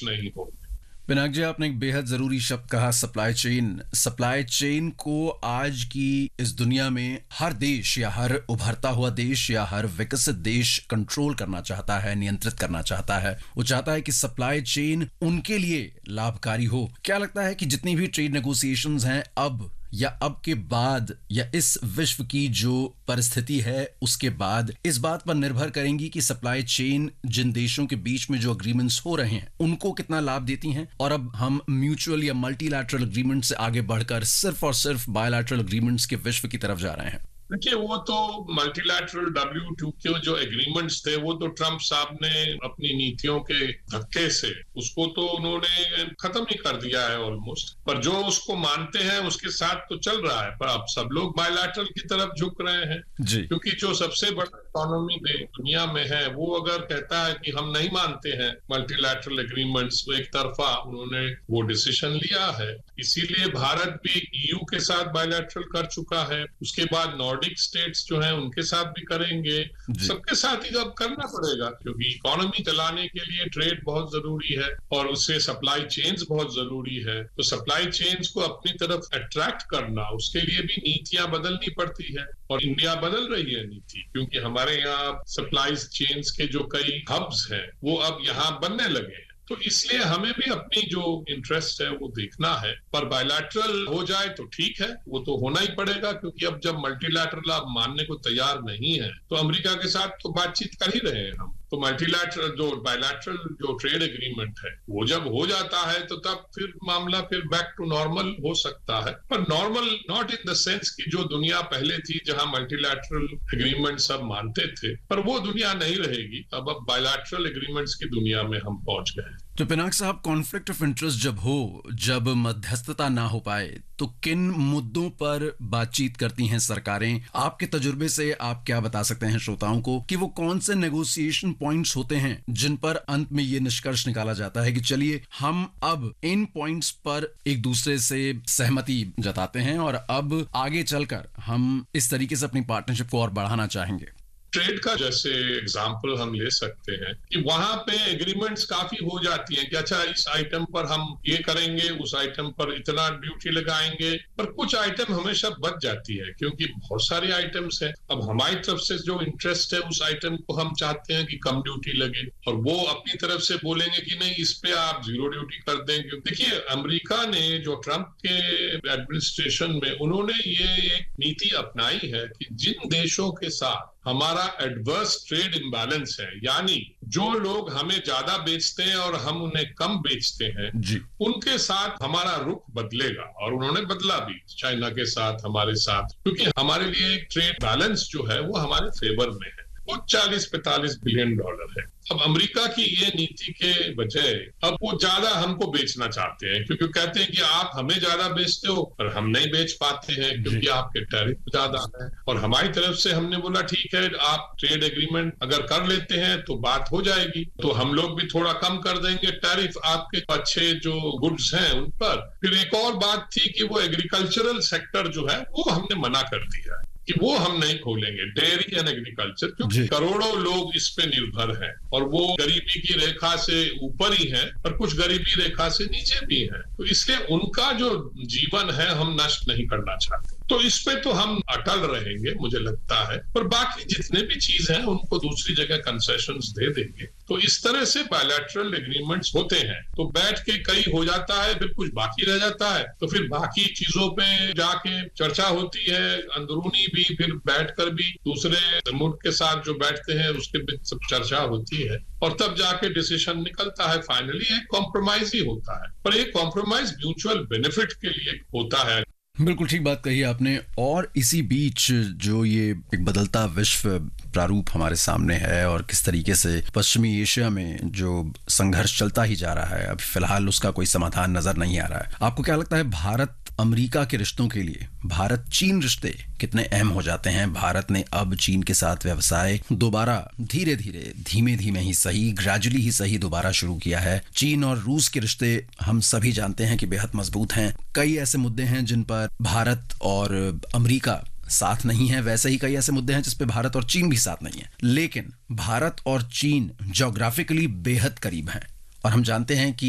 खुश नहीं होंगे। पिनाक जी, आपने एक बेहद जरूरी शब्द कहा, सप्लाई चेन। सप्लाई चेन को आज की इस दुनिया में हर देश या हर उभरता हुआ देश या हर विकसित देश कंट्रोल करना चाहता है, नियंत्रित करना चाहता है। वो चाहता है कि सप्लाई चेन उनके लिए लाभकारी हो। क्या लगता है कि जितनी भी ट्रेड नेगोशिएशंस हैं अब के बाद या इस विश्व की जो परिस्थिति है उसके बाद इस बात पर निर्भर करेंगी कि सप्लाई चेन जिन देशों के बीच में जो अग्रीमेंट्स हो रहे हैं उनको कितना लाभ देती हैं, और अब हम म्यूचुअल या मल्टीलैटरल अग्रीमेंट से आगे बढ़कर सिर्फ और सिर्फ बायलैटरल अग्रीमेंट्स के विश्व की तरफ जा रहे हैं? देखिए, वो तो मल्टीलैटरल WTO के जो एग्रीमेंट्स थे वो तो ट्रम्प साहब ने अपनी नीतियों के धक्के से उसको तो उन्होंने खत्म ही कर दिया है ऑलमोस्ट। पर जो उसको मानते हैं उसके साथ तो चल रहा है, पर अब सब लोग बायलैटरल की तरफ झुक रहे हैं जी। क्योंकि जो सबसे बड़ा इकोनॉमी दुनिया में है वो अगर कहता है कि हम नहीं मानते हैं मल्टीलैटरल एग्रीमेंट्स, वो एक तरफा उन्होंने वो डिसीजन लिया है। इसीलिए भारत भी EU के साथ बायलैटरल कर चुका है, उसके बाद नॉर्डिक स्टेट्स जो हैं उनके साथ भी करेंगे। सबके साथ ही अब करना पड़ेगा क्योंकि इकोनॉमी चलाने के लिए ट्रेड बहुत जरूरी है और उससे सप्लाई चेन्स बहुत जरूरी है। तो सप्लाई चेन्स को अपनी तरफ अट्रैक्ट करना, उसके लिए भी नीतियां बदलनी पड़ती है और इंडिया बदल रही है नीति, क्योंकि हमारे यहाँ सप्लाई चेन्स के जो कई हब्स हैं वो अब यहाँ बनने लगे हैं। तो इसलिए हमें भी अपनी जो इंटरेस्ट है वो देखना है। पर बायलैटरल हो जाए तो ठीक है, वो तो होना ही पड़ेगा क्योंकि अब जब मल्टीलैटरल आप मानने को तैयार नहीं है तो अमेरिका के साथ तो बातचीत कर ही रहे हैं हम। तो मल्टीलैटरल जो बायलैटरल जो ट्रेड एग्रीमेंट है वो जब हो जाता है तो तब फिर मामला फिर बैक टू नॉर्मल हो सकता है। पर normal not in the sense कि जो दुनिया पहले थी जहां मल्टीलैटरल एग्रीमेंट सब मानते थे, पर वो दुनिया नहीं रहेगी। अब बायलैटरल एग्रीमेंट्स की दुनिया में हम पहुंच गए। तो पिनाक साहब, कॉन्फ्लिक्ट ऑफ इंटरेस्ट जब मध्यस्थता ना हो पाए तो किन मुद्दों पर बातचीत करती हैं सरकारें? आपके तजुर्बे से आप क्या बता सकते हैं श्रोताओं को कि वो कौन से नेगोशिएशन पॉइंट्स होते हैं जिन पर अंत में ये निष्कर्ष निकाला जाता है कि चलिए हम अब इन पॉइंट्स पर एक दूसरे से सहमति जताते हैं और अब आगे चलकर हम इस तरीके से अपनी पार्टनरशिप को और बढ़ाना चाहेंगे? ट्रेड का जैसे एग्जाम्पल हम ले सकते हैं कि वहां पे एग्रीमेंट्स काफी हो जाती हैं कि अच्छा इस आइटम पर हम ये करेंगे, उस आइटम पर इतना ड्यूटी लगाएंगे, पर कुछ आइटम हमेशा बच जाती है क्योंकि बहुत सारे आइटम्स हैं। अब हमारी तरफ से जो इंटरेस्ट है उस आइटम को हम चाहते हैं कि कम ड्यूटी लगे और वो अपनी तरफ से बोलेंगे कि नहीं, इस पे आप 0 ड्यूटी कर देंगे। देखिए, अमेरिका ने जो ट्रम्प के एडमिनिस्ट्रेशन में उन्होंने ये एक नीति अपनाई है कि जिन देशों के साथ हमारा एडवर्स ट्रेड इम्बैलेंस है, यानी जो लोग हमें ज्यादा बेचते हैं और हम उन्हें कम बेचते हैं, उनके साथ हमारा रुख बदलेगा। और उन्होंने बदला भी चाइना के साथ, हमारे साथ, क्योंकि हमारे लिए ट्रेड बैलेंस जो है वो हमारे फेवर में है। वो 40-45 बिलियन डॉलर है। अब अमेरिका की ये नीति के बजाय अब वो ज्यादा हमको बेचना चाहते हैं क्योंकि कहते हैं कि आप हमें ज्यादा बेचते हो पर हम नहीं बेच पाते हैं क्योंकि आपके टैरिफ ज्यादा है। और हमारी तरफ से हमने बोला ठीक है, आप ट्रेड एग्रीमेंट अगर कर लेते हैं तो बात हो जाएगी, तो हम लोग भी थोड़ा कम कर देंगे टैरिफ आपके अच्छे जो गुड्स हैं उन पर। फिर एक और बात थी कि वो एग्रीकल्चरल सेक्टर जो है वो हमने मना कर दिया है कि वो हम नहीं खोलेंगे, डेयरी एंड एग्रीकल्चर, क्योंकि करोड़ों लोग इस पे निर्भर हैं और वो गरीबी की रेखा से ऊपर ही हैं और कुछ गरीबी रेखा से नीचे भी हैं। तो इसलिए उनका जो जीवन है हम नष्ट नहीं करना चाहते। तो इस पे तो हम अटल रहेंगे मुझे लगता है, पर बाकी जितने भी चीज हैं उनको दूसरी जगह कंसेशंस दे देंगे। तो इस तरह से बायलैटरल एग्रीमेंट्स होते हैं। तो बैठ के कई हो जाता है, फिर कुछ बाकी रह जाता है, तो फिर बाकी चीजों पे जाके चर्चा होती है, अंदरूनी भी, फिर बैठकर भी दूसरे मुल्क के साथ जो बैठते हैं उसके भी सब चर्चा होती है और तब जाके डिसीजन निकलता है। फाइनली एक कॉम्प्रोमाइज ही होता है, पर एक कॉम्प्रोमाइज म्यूचुअल बेनिफिट के लिए होता है। बिल्कुल ठीक बात कही आपने। और इसी बीच जो ये एक बदलता विश्व प्रारूप हमारे सामने है और किस तरीके से पश्चिमी एशिया में जो संघर्ष चलता ही जा रहा है, अब फिलहाल उसका कोई समाधान नजर नहीं आ रहा है। आपको क्या लगता है भारत अमेरिका के रिश्तों के लिए भारत चीन रिश्ते कितने अहम हो जाते हैं? भारत ने अब चीन के साथ व्यवसाय दोबारा धीरे धीमे ही सही, ग्रेजुअली ही सही दोबारा शुरू किया है। चीन और रूस के रिश्ते हम सभी जानते हैं कि बेहद मजबूत हैं। कई ऐसे मुद्दे हैं जिन पर भारत और अमेरिका साथ नहीं है, वैसे ही कई ऐसे मुद्दे हैं जिस पे भारत और चीन भी साथ नहीं है। लेकिन भारत और चीन ज्योग्राफिकली बेहद करीब हैं और हम जानते हैं कि